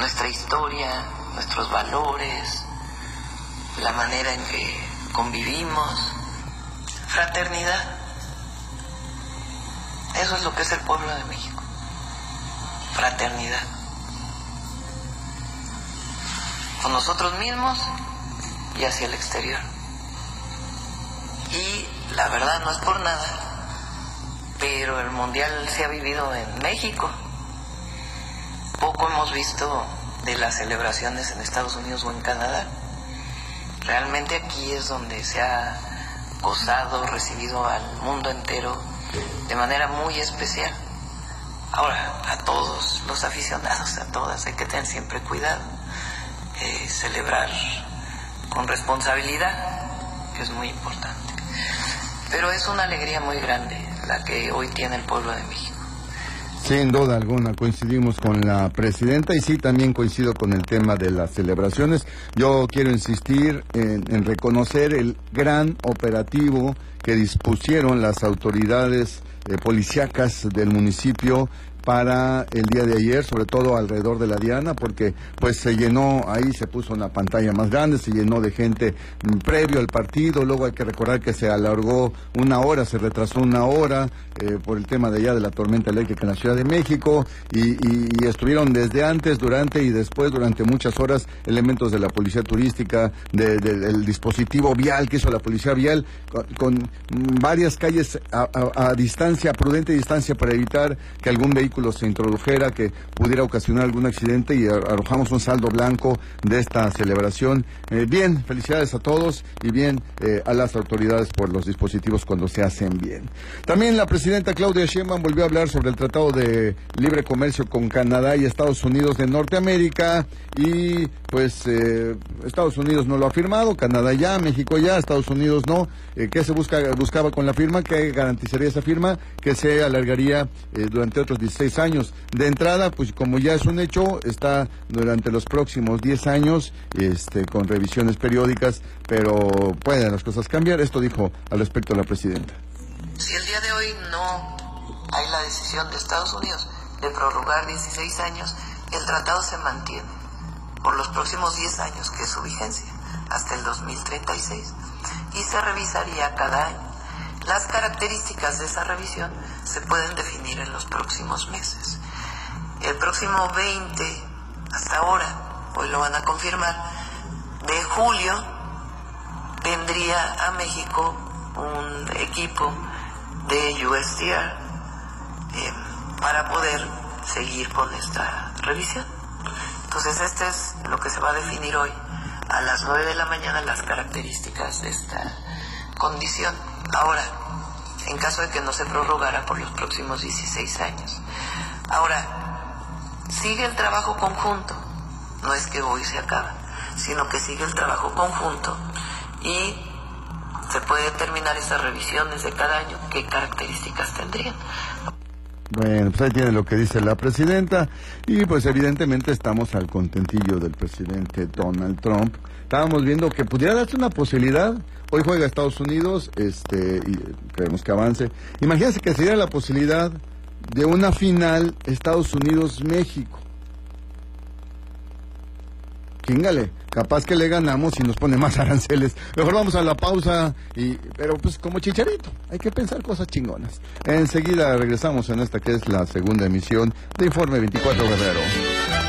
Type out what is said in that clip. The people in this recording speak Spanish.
nuestra historia, nuestros valores, la manera en que convivimos, fraternidad. Eso es lo que es el pueblo de México, fraternidad. Con nosotros mismos y hacia el exterior. Y la verdad no es por nada, pero el mundial se ha vivido en México. Poco hemos visto de las celebraciones en Estados Unidos o en Canadá. Realmente aquí es donde se ha gozado, recibido al mundo entero de manera muy especial. Ahora, a todos los aficionados, a todas, hay que tener siempre cuidado, celebrar con responsabilidad, que es muy importante. Pero es una alegría muy grande la que hoy tiene el pueblo de México. Sin duda alguna, coincidimos con la presidenta y sí, también coincido con el tema de las celebraciones. Yo quiero insistir en reconocer el gran operativo que dispusieron las autoridades policíacas del municipio para el día de ayer, sobre todo alrededor de la Diana, porque pues se llenó, ahí se puso una pantalla más grande, se llenó de gente previo al partido. Luego hay que recordar que se alargó una hora, se retrasó una hora por el tema de allá de la tormenta eléctrica en la Ciudad de México, y estuvieron desde antes, durante y después, durante muchas horas, elementos de la policía turística, del dispositivo vial que hizo la policía vial, con varias calles a distancia, prudente distancia, para evitar que algún vehículo se introdujera, que pudiera ocasionar algún accidente, y arrojamos un saldo blanco de esta celebración. Bien, felicidades a todos y bien a las autoridades por los dispositivos cuando se hacen bien. También la presidenta Claudia Sheinbaum volvió a hablar sobre el Tratado de Libre Comercio con Canadá y Estados Unidos de Norteamérica, y pues Estados Unidos no lo ha firmado, Canadá ya, México ya, Estados Unidos no. ¿Qué se buscaba con la firma? ¿Qué garantizaría esa firma? Que se alargaría durante otros 16 años. De entrada, pues como ya es un hecho, está durante los próximos 10 años, con revisiones periódicas, pero pueden las cosas cambiar. Esto dijo al respecto la presidenta. Si el día de hoy no hay la decisión de Estados Unidos de prorrogar 16 años, el tratado se mantiene por los próximos 10 años, que es su vigencia, hasta el 2036, y se revisaría cada año. Las características de esa revisión se pueden definir en los próximos meses. El próximo 20, hasta ahora, hoy lo van a confirmar, de julio, vendría a México un equipo de USTR para poder seguir con esta revisión. Entonces, este es lo que se va a definir hoy a las 9 de la mañana, las características de esta condición. Ahora, en caso de que no se prorrogara por los próximos 16 años. Ahora, sigue el trabajo conjunto. No es que hoy se acaba, sino que sigue el trabajo conjunto y se puede determinar esas revisiones de cada año, qué características tendrían. Bueno, pues ahí tiene lo que dice la presidenta, y pues evidentemente estamos al contentillo del presidente Donald Trump. Estábamos viendo que pudiera darse una posibilidad. Hoy juega Estados Unidos, y queremos que avance. Imagínense que sería la posibilidad de una final Estados Unidos-México. Chíngale, capaz que le ganamos y nos pone más aranceles. Mejor vamos a la pausa, pero pues como Chicharito, hay que pensar cosas chingonas. Enseguida regresamos en esta que es la segunda emisión de Informe 24 Guerrero.